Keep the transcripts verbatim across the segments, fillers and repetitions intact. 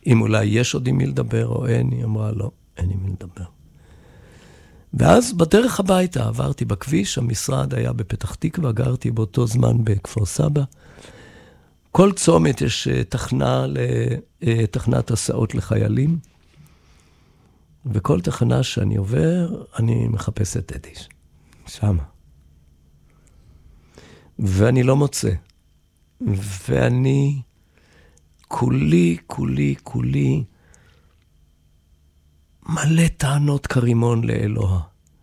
אם אולי יש עוד עם מי לדבר או אין, היא אמרה, לא, אין עם מי לדבר. ואז בדרך הביתה עברתי בכביש, המשרד היה בפתח תקווה, גרתי באותו זמן בכפר סבא. כל צומת יש תחנה, תחנת הסעות לחיילים, וכל תחנה שאני עובר, אני מחפש את אדי, שמה. ואני לא מוצא. ואני כולי, כולי, כולי, מלא טענות כרימון לאלוה.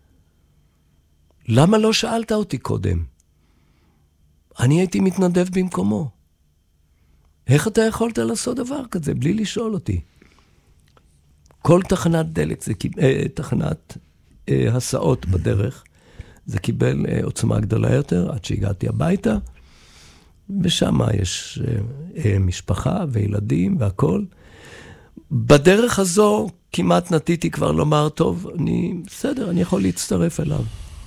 למה לא שאלת אותי קודם? אני הייתי מתנדב במקומו. איך אתה יכולת לעשות דבר כזה בלי לשאול אותי? כל תחנת דלק, זה אה, תחנת אה, הסעות בדרך, זה קיבל אה, עוצמה גדולה יותר, עד שהגעתי הביתה, ושם יש אה, אה, משפחה וילדים והכל. בדרך הזו כמעט נתיתי כבר לומר, טוב, אני, בסדר, אני יכול להצטרף אליו.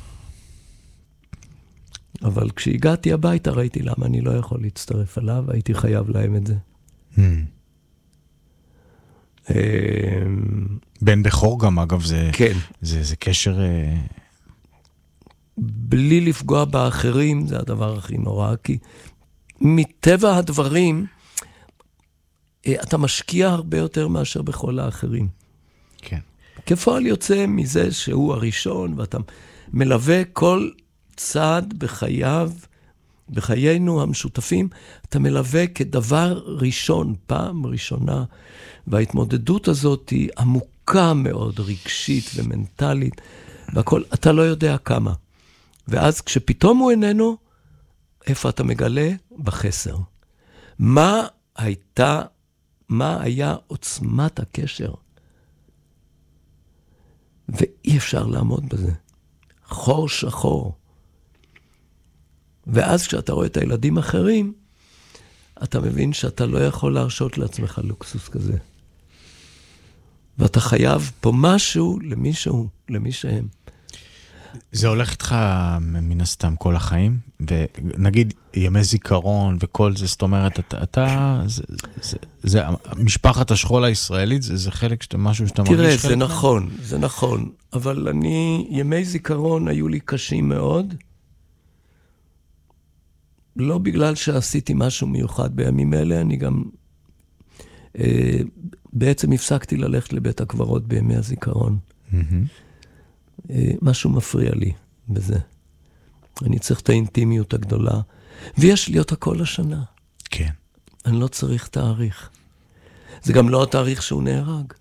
אבל כשהגעתי הביתה ראיתי למה אני לא יכול להצטרף אליו, הייתי חייב להם את זה. בן בכור גם, אגב, זה, כן. זה, זה קשר... בלי לפגוע באחרים, זה הדבר הכי נורא, כי מטבע הדברים, אתה משקיע הרבה יותר מאשר בכל האחרים. כן. כפועל יוצא מזה שהוא הראשון, ואתה מלווה כל צעד בחייו, בחיינו המשותפים, אתה מלווה כדבר ראשון, פעם ראשונה, וההתמודדות הזאת היא עמוקה מאוד, רגשית ומנטלית, והכל, אתה לא יודע כמה. ואז כשפתאום הוא איננו, איפה אתה מגלה? בחסר. מה הייתה, מה היה עוצמת הקשר? ואי אפשר לעמוד בזה. חור שחור. ואז כשאתה רואה את הילדים אחרים, אתה מבין שאתה לא יכול להרשות לעצמך לוקסוס כזה. ואתה חייב פה משהו למישהו, למי שהם. זה הולך איתך מן הסתם כל החיים, ונגיד ימי זיכרון וכל זה, זאת אומרת, אתה, אתה זה, זה, זה, משפחת השכול הישראלית, זה, זה חלק שאתה, משהו שאתה מרגיש חלק? תראה, זה נכון, זה נכון, אבל אני, ימי זיכרון היו לי קשים מאוד, לא בגלל שעשיתי משהו מיוחד בימים אלה, אני גם אה, בעצם הפסקתי ללכת לבית הקברות בימי הזיכרון. Mm-hmm. אה, משהו מפריע לי בזה. אני צריך את האינטימיות הגדולה, ויש לי אותה כל השנה. כן. אני לא צריך תאריך. זה גם לא התאריך שהוא נהרג.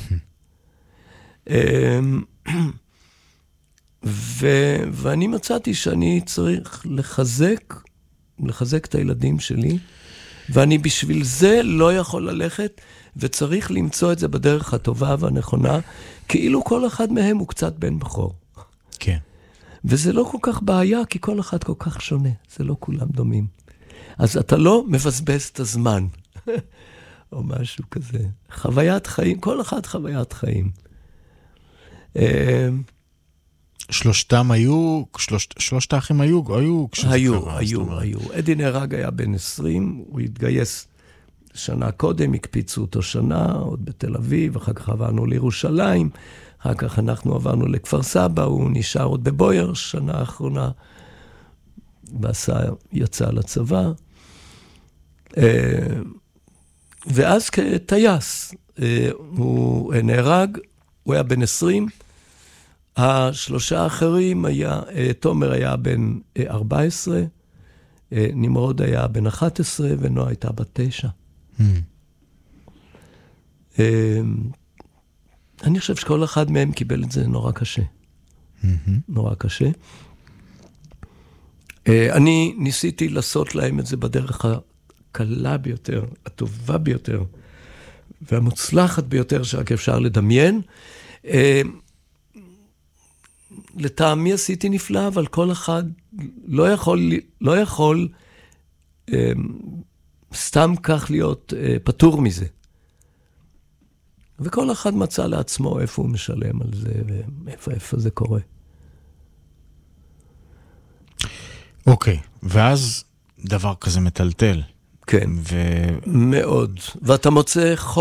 ו- ואני מצאתי שאני צריך לחזק, לחזק את הילדים שלי, ואני בשביל זה לא יכול ללכת, וצריך למצוא את זה בדרך הטובה והנכונה, כאילו כל אחד מהם הוא קצת בן בכור. כן. וזה לא כל כך בעיה, כי כל אחד כל כך שונה. זה לא כולם דומים. אז אתה לא מבזבז את הזמן. או משהו כזה. חוויית חיים, כל אחד חוויית חיים. שלושתם היו, שלוש, שלושת האחים היו, היו כשזה היו, קרה, היו, היו. אדי נהרג היה בן עשרים, הוא התגייס שנה קודם, הקפיצו אותו שנה, עוד בתל אביב, אחר כך עברנו לירושלים, אחר כך אנחנו עברנו לכפר סבא, הוא נשאר עוד בבויר, שנה האחרונה, ועשה, יצא לצבא. ואז כטייס, הוא נהרג, הוא היה בן עשרים, השלושה האחרים היה, תומר היה בן ארבע עשרה, נמרוד היה בן אחת עשרה, ונועה הייתה בת תשע. Mm. אני חושב שכל אחד מהם קיבל את זה נורא קשה. Mm-hmm. נורא קשה. אני ניסיתי לעשות להם את זה בדרך הקלה ביותר, הטובה ביותר, והמוצלחת ביותר שרק אפשר לדמיין. לטעמי עשיתי נפלא, אבל כל אחד לא יכול, לא יכול אה, סתם כך להיות אה, פטור מזה. וכל אחד מצא לעצמו איפה הוא משלם על זה, ואיפה איפה זה קורה. אוקיי, ואז דבר כזה מטלטל. כן, ו... מאוד. ואתה מוצא